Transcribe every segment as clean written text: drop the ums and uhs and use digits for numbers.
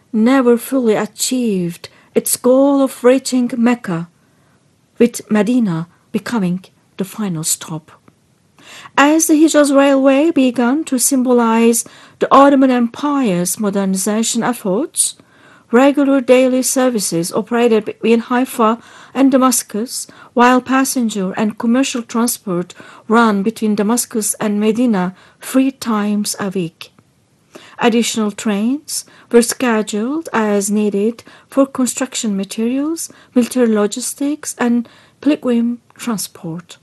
never fully achieved its goal of reaching Mecca, with Medina becoming the final stop. As the Hijaz Railway began to symbolize the Ottoman Empire's modernization efforts, regular daily services operated between Haifa and Damascus, while passenger and commercial transport ran between Damascus and Medina 3 times a week. Additional trains were scheduled as needed for construction materials, military logistics, and pilgrim transport.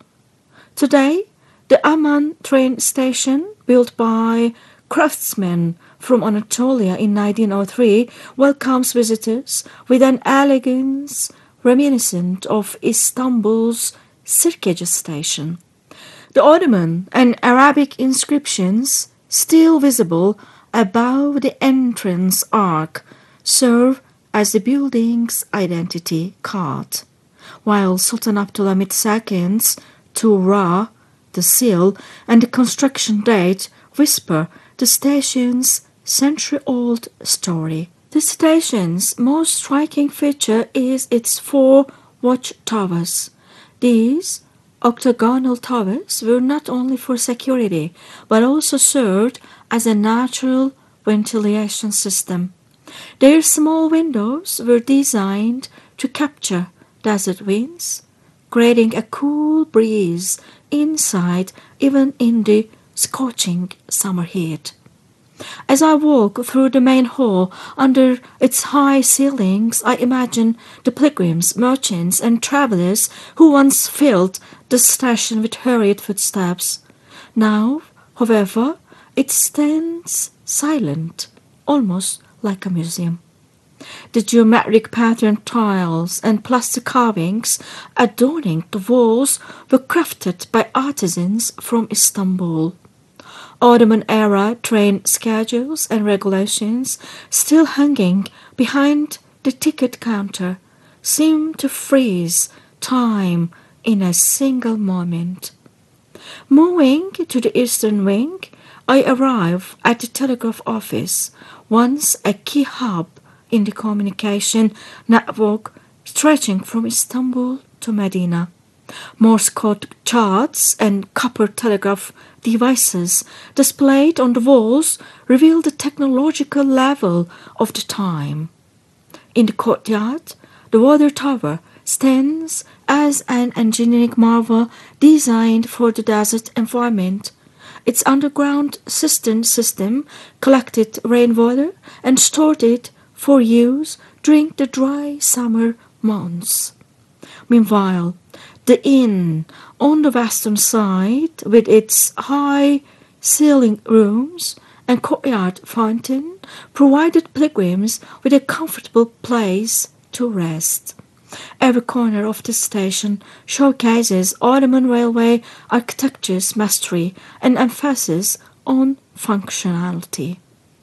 Today, the Amman train station, built by craftsmen from Anatolia in 1903, welcomes visitors with an elegance reminiscent of Istanbul's Sirkeci station. The Ottoman and Arabic inscriptions, still visible above the entrance arch, serve as the building's identity card, while Sultan Abdullah II's Tura, the seal, and the construction date whisper the station's century-old story. The station's most striking feature is its 4 watchtowers. These octagonal towers were not only for security, but also served as a natural ventilation system. Their small windows were designed to capture desert winds, creating a cool breeze inside even in the scorching summer heat. As I walk through the main hall under its high ceilings, I imagine the pilgrims, merchants, and travelers who once filled the station with hurried footsteps. Now, however, it stands silent, almost like a museum. The geometric patterned tiles and plaster carvings adorning the walls were crafted by artisans from Istanbul. Ottoman-era train schedules and regulations, still hanging behind the ticket counter, seem to freeze time in a single moment. Moving to the eastern wing, I arrive at the telegraph office, once a key hub in the communication network stretching from Istanbul to Medina. Morse code charts and copper telegraph devices displayed on the walls reveal the technological level of the time. In the courtyard, the water tower stands as an engineering marvel designed for the desert environment. Its underground cistern system collected rainwater and stored it for use during the dry summer months. Meanwhile, the inn on the western side, with its high ceiling rooms and courtyard fountain, provided pilgrims with a comfortable place to rest. Every corner of the station showcases Ottoman railway architecture's mastery and emphasis on functionality.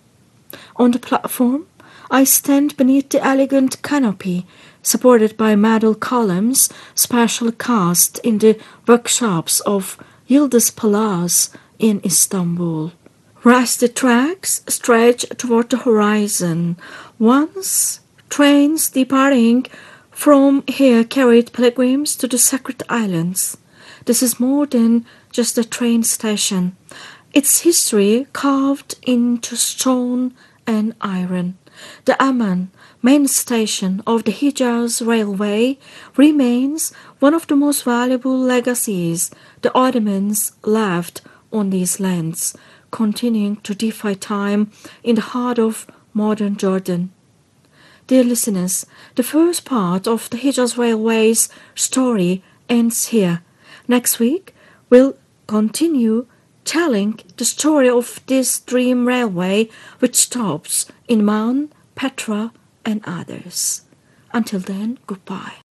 On the platform, I stand beneath the elegant canopy, supported by metal columns specially cast in the workshops of Yıldız Palace in Istanbul. Rusty tracks stretch toward the horizon. Once, trains departing from here carried pilgrims to the sacred islands. This is more than just a train station. Its history carved into stone and iron. The Amman, main station of the Hijaz Railway, remains one of the most valuable legacies the Ottomans left on these lands, continuing to defy time in the heart of modern Jordan. Dear listeners, the first part of the Hijaz Railway's story ends here. Next week, we'll continue telling the story of this dream railway which stops in Mount Petra and others. Until then, goodbye.